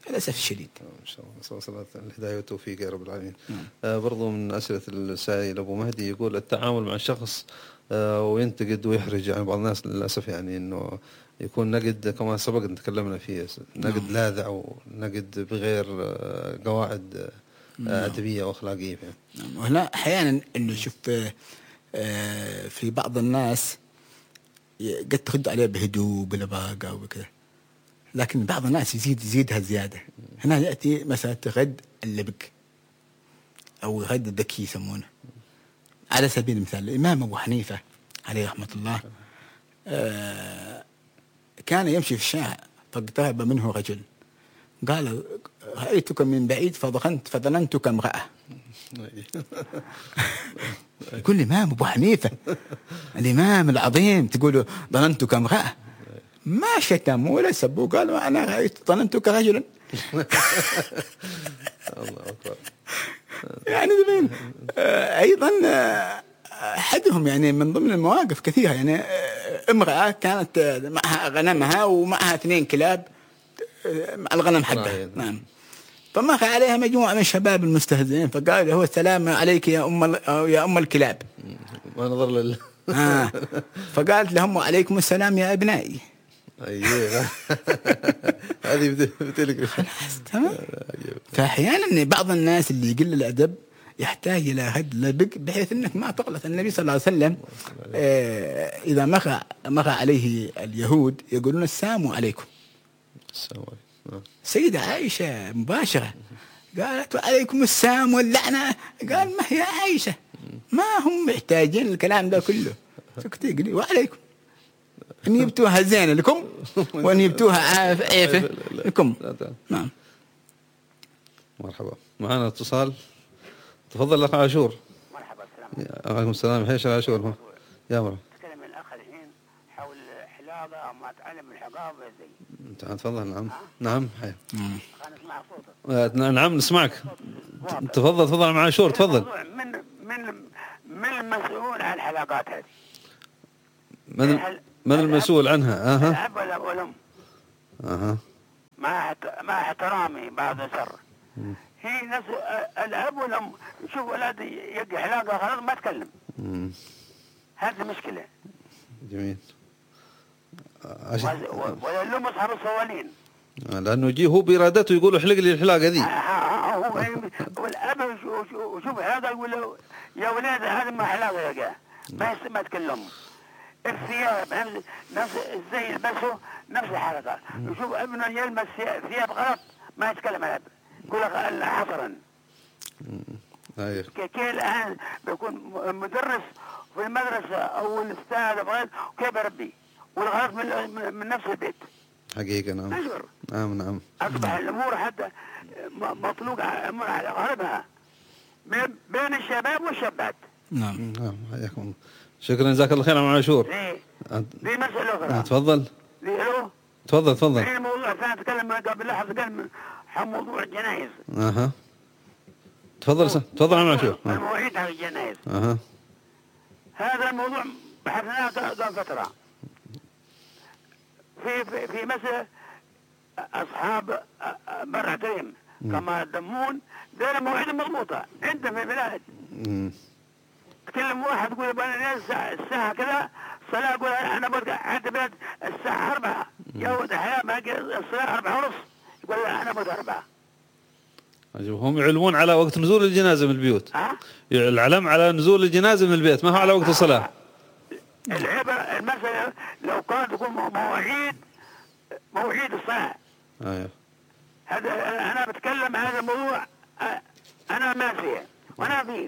للأسف الشديد. إن شاء الله صلاة الهداية والتوفيق يا رب العالمين. برضو من أسئلة السائل أبو مهدي يقول التعامل مع الشخص وينتقد ويحرج، يعني بعض الناس للأسف يعني إنه يكون نقد كما سبق أن تكلمنا فيه، نقد لاذع ونقد بغير قواعد أدبية وأخلاقية. وهنا أحيانا إنه شوف في بعض الناس قد ترد عليه بهدوء بلباقة وكذا، لكن بعض الناس يزيدها زيادة. هنا يأتي مسألة غد اللبق أو غد الذكي يسمونه. على سبيل المثال الإمام أبو حنيفة عليه رحمة الله كان يمشي في الشارع فاقترب منه رجل قال رأيتك من بعيد فظننتك امرأة. يقول الإمام أبو حنيفة الإمام العظيم تقول ظننتك امرأة، ما شتم ولا سبوا، قالوا أنا ظننتك رجلا. الله أكبر. يعني أيضا أحدهم يعني من ضمن المواقف كثيرة، يعني امرأة كانت معها غنمها ومعها 2 كلاب مع الغنم حقها. نعم. فمر عليها مجموعة من الشباب المستهزئين فقال له السلام عليك يا أم الكلاب. ما نظر فقالت لهم عليكم السلام يا أبنائي. أيوه هذه بتلك. تمام. فأحيانا بعض الناس اللي يقل الأدب يحتاج إلى هد لبق بحيث أنك ما تغلط. النبي صلى الله عليه وسلم إذا مر عليه اليهود يقولون السلام عليكم. سيدة عائشة مباشرة قالت عليكم السلام واللعنة، قال ما هي عائشة، ما هم محتاجين الكلام ده كله، سكتي قلي وعليكم أن يبتوها زينة لكم وأن يبتوها عافية لكم. نعم. مرحبا، معنا اتصال. تفضل أخ عاشور. مرحبا. عليكم السلام. حيش عاشور. يا مرحبا. تكلم الأخ الحين حول حلاقة ما تعلم الحقابة زي. تفضل. نعم. نعم. حي. أنا أسمع صوتك. نعم نسمعك. تفضل مع عاشور. تفضل. من المسؤول عن الحلقات هذه؟ من المسؤول عنها؟ الأب والأم. مع احترامي بعد سر. هي ناس الأب والأم يشوف أولاد يقي حلاقة خلاص ما تكلم. هذه مشكلة. جميل. ويلوم أصحاب الصوالين. لأنه يجي هو بإرادته يقول احلق لي الحلاقة ذي. والأب وشوف هذا يقول له يا ولاد هذا ما حلاقة يقع ما يتكلم. الثياب نفس الزي يلبسه نفس الحركة. يشوف ابنه يلبس ثياب غلط ما يتكلم الأب يقول لك حصرا. كي الآن بيكون مدرس في المدرسة أو الأستاذ كيف يربي والغلط من نفس البيت. حقيقة. نعم. نشعر. نعم. أصبح الأمور حتى مطلوق على غالبها بين الشباب والشابات. نعم. حياكم الله. شكرا جزاك الله خير عم عاشور. دي مسألة أخرى. تفضل. تفضل. في موضوع ثاني أتكلم قبل لحظة قال موضوع الجنائز. تفضل عم عاشور. المواعيد على الجنائز. هذا الموضوع بحثناه قبل فترة. في مسألة أصحاب برع دريم كما دمون دار مواعيد مضبوطة عندنا في البلاد. تكلم واحد يقول بنا الساعة كذا صلاة، يقول أنا برجع عند بلد الساعة 4 يا ولد الحياة باقي الصلاة 4:30 يقول لا أنا برجع 4. هم يعلمون على وقت نزول الجنازة من البيوت. العلم على نزول الجنازة من البيت ما هو على وقت الصلاة. العبرة المسألة لو كانت تكون مواعيد الصلاة. هذا أنا بتكلم هذا الموضوع أنا ما فيه وأنا فيه.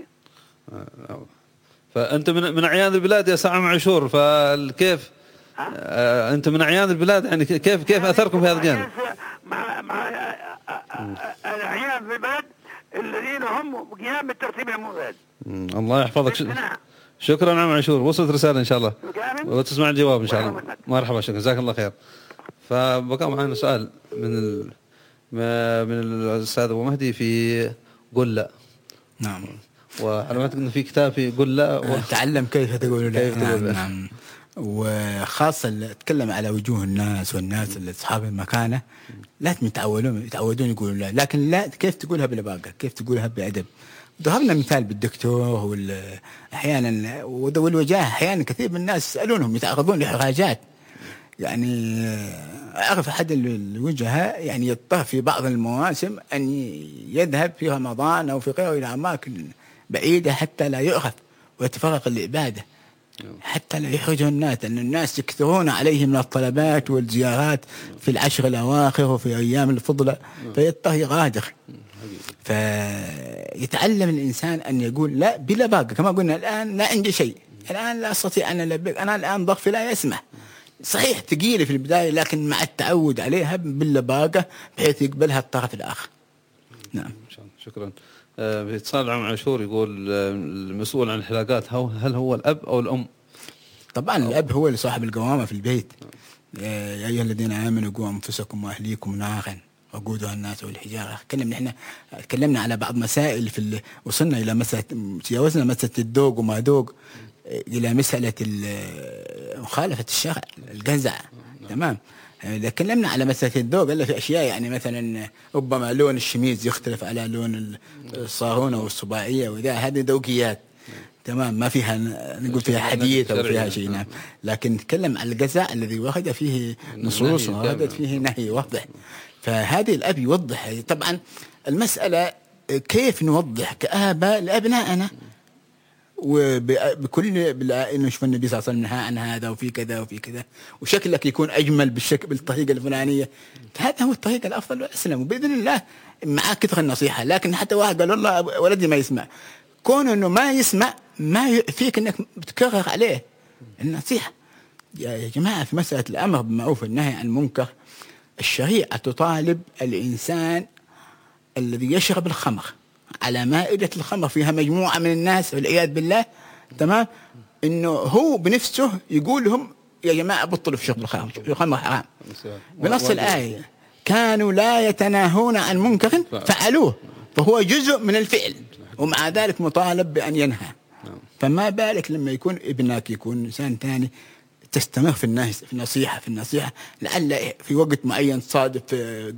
فأنت من أعيان البلاد يا سعد عاشور، فكيف أنت من أعيان البلاد يعني كيف أثركم في هذا الجانب؟ مع الأعيان في البلد الذين هم قيام بالترتيب الموجود. الله يحفظك. شكرا عم عاشور، وصلت رسالة إن شاء الله وتسمع الجواب إن شاء الله. مرحبا. شكرا جزاك الله خير. فبقى معنا سؤال من الأستاذ أبو مهدي في قل لا. نعم. وعلمتك أنه في كتاب في قل لا تعلم كيف تقول لا. نعم. وخاصة أتكلم على وجوه الناس والناس اللي أصحاب المكانة، لازم يتعودون يقولوا لا، لكن لا كيف تقولها بلباقة، كيف تقولها بأدب. ضربنا مثال بالدكتور أحيانا والوجاه، أحيانا كثير من الناس يسألونهم يتعرضون لحراجات. يعني أعرف أحد الوجهاء يعني يضطر في بعض المواسم أن يذهب في رمضان أو في غيره إلى أماكن بعيدة حتى لا يؤخذ ويتفرغ للعبادة، حتى لا يحرجه الناس، أن الناس يكثرون عليه من الطلبات والزيارات في العشر الأواخر وفي أيام الفضلة، فيضطر يغادر. فيتعلم الإنسان أن يقول لا بلا باقة، كما قلنا الآن لا عندي شيء، الآن لا أستطيع أن ألبك، أنا الآن ضغطي لا يسمح. صحيح ثقيلة في البداية، لكن مع التعود عليها باللباقة بحيث يقبلها الطرف الآخر. نعم. شكرا. باتصال عم عاشور يقول المسؤول عن الحلاقات هل هو الأب أو الأم؟ طبعا الأب هو اللي صاحب القوامة في البيت. يا أيها الذين آمنوا قوا أنفسكم وأهليكم نارا وقودها الناس والحجارة. تكلمنا على بعض مسائل وصلنا إلى مسألة، تجاوزنا مسألة الذوق وما ذوق إلى مسألة مخالفة الشرع، الجزع. تمام. تكلمنا على مسألة الذوق إلا في أشياء، يعني مثلا ربما لون الشميز يختلف على لون الصارونة والصباعية، وذا هذه ذوقيات. تمام، ما فيها نقول فيها حديث أو فيها شيء. نعم. لكن نتكلم عن الجزع الذي ورد فيه نصوص وورد فيه نهي واضح. فهذه الأب يوضح. طبعا المسألة كيف نوضح كآباء لأبنائنا، وبكل إنه شوف النبي صلى الله عليه وسلم نهى عن هذا وفي كذا وفي كذا، وشكلك يكون أجمل بالطريقة الفلانية. هذا هو الطريقة الأفضل والأسلم، وبإذن الله مع كثر النصيحة. لكن حتى واحد قال والله ولدي ما يسمع، كون إنه ما يسمع ما يكفيك إنك بتكرر عليه النصيحة. يا جماعة، في مسألة الأمر بالمعروف والنهي عن المنكر، الشريعة تطالب الإنسان الذي يشرب الخمر على مائدة الخمر فيها مجموعة من الناس والعياذ بالله، تمام، إنه هو بنفسه يقول لهم يا جماعة بطلوا في شرب الخمر حرام. بنص الآية كانوا لا يتناهون عن منكر فعلوه، فهو جزء من الفعل، ومع ذلك مطالب بأن ينهى. فما بالك لما يكون ابنك يكون إنسان ثاني تستمر في النصيحة لعل في وقت معين صادف